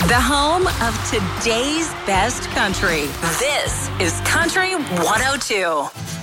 The home of today's best country. This is Country 102.